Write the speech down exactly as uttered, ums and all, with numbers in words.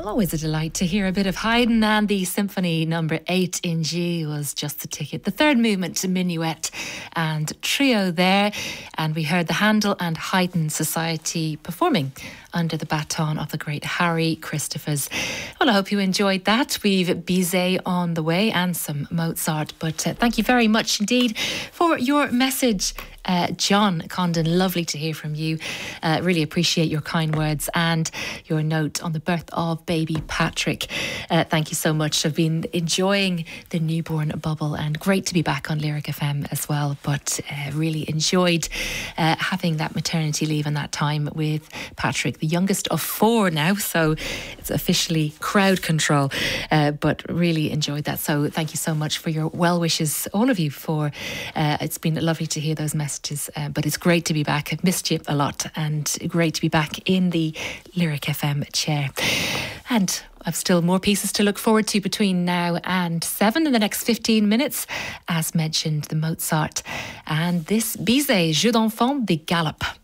Well, always a delight to hear a bit of Haydn, and the Symphony number eight in G was just the ticket. The third movement, Minuet and Trio there. And we heard the Handel and Haydn Society performing under the baton of the great Harry Christophers. Well, I hope you enjoyed that. We've Bizet on the way and some Mozart. But uh, thank you very much indeed for your message, Uh, John Condon. Lovely to hear from you. Uh, really appreciate your kind words and your note on the birth of baby Patrick. Uh, thank you so much. I've been enjoying the newborn bubble, and great to be back on Lyric F M as well. But uh, really enjoyed uh, having that maternity leave and that time with Patrick, the youngest of four now. So it's officially crowd control. Uh, but really enjoyed that. So thank you so much for your well wishes, all of you. For uh, it's been lovely to hear those messages. Uh, but it's great to be back. I've missed you a lot, and great to be back in the Lyric F M chair. And I've still more pieces to look forward to between now and seven in the next fifteen minutes. As mentioned, the Mozart and this Bizet, Jeu d'enfant de Galop.